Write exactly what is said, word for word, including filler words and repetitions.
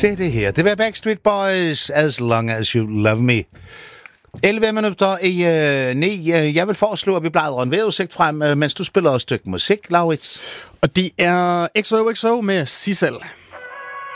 Se det her. Det var Backstreet Boys, As Long As You Love Me. elleve minutter i øh, ni. Jeg vil foreslå, at vi bladrer en vejrudsigt frem, øh, mens du spiller et stykke musik, Laurits. Og det er X O X O med Sissel.